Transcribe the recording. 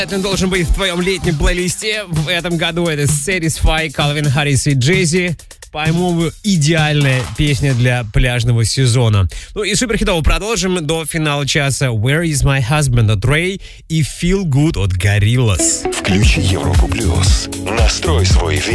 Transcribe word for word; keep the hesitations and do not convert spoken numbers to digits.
Это должен быть в твоем летнем плейлисте. В этом году это Satisfy, Калвин Харрис и Джей-Зи. По-моему, идеальная песня для пляжного сезона. Ну и суперхитово продолжим до финала часа. Where is my husband от Ray и Feel Good от Gorillaz. Включи Европу Плюс. Настрой свой